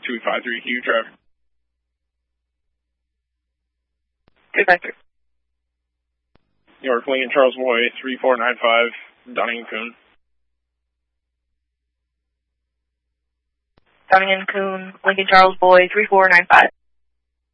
253, Hugh Driver. 253. New York, Lincoln Charles Boy, 3495, Dunning and Coon. Dunning and Coon, Lincoln Charles Boy, 3495.